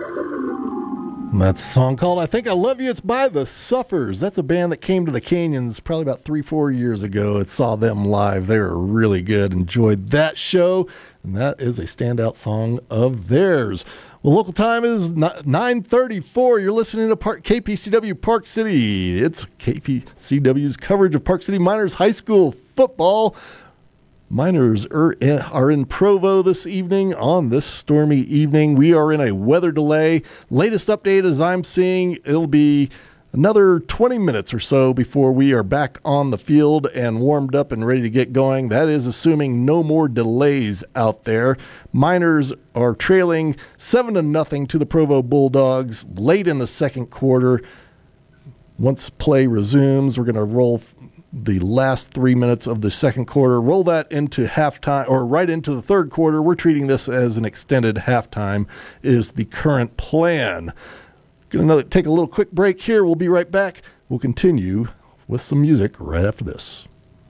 That's a song called I Think I Love You. It's by The Suffers. That's a band that came to the Canyons probably about 3-4 years ago. It saw them live. They were really good. Enjoyed that show. And that is a standout song of theirs. Well, local time is 9:34. You're listening to KPCW Park City. It's KPCW's coverage of Park City Miners High School football. Miners are in Provo this evening on this stormy evening. We are in a weather delay. Latest update as I'm seeing, it'll be another 20 minutes or so before we are back on the field and warmed up and ready to get going. That is assuming no more delays out there. Miners are trailing 7-0 to the Provo Bulldogs late in the second quarter. Once play resumes, we're going to roll the last 3 minutes of the second quarter, roll that into halftime or right into the third quarter. We're treating this as an extended halftime is the current plan. Gonna take a little quick break here. We'll be right back. We'll continue with some music right after this.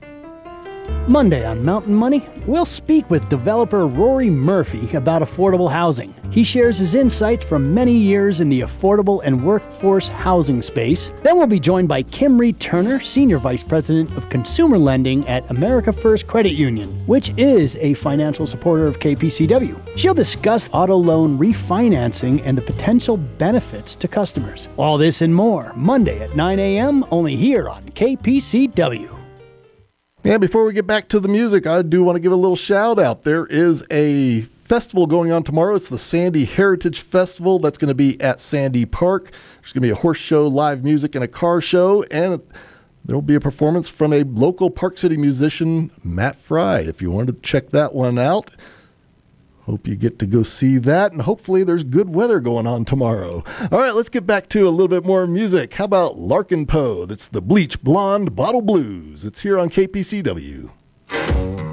Monday on Mountain Money, we'll speak with developer Rory Murphy about affordable housing. He shares his insights from many years in the affordable and workforce housing space. Then we'll be joined by Kimry Turner, Senior Vice President of Consumer Lending at America First Credit Union, which is a financial supporter of KPCW. She'll discuss auto loan refinancing and the potential benefits to customers. All this and more, Monday at 9 a.m., only here on KPCW. And before we get back to the music, I do want to give a little shout out. There is a festival going on tomorrow. It's the Sandy Heritage Festival. That's going to be at Sandy Park. There's going to be a horse show, live music, and a car show. And there will be a performance from a local Park City musician, Matt Fry, if you wanted to check that one out. Hope you get to go see that, and hopefully there's good weather going on tomorrow. All right, let's get back to a little bit more music. How about Larkin Poe? That's the Bleach Blonde Bottle Blues. It's here on KPCW.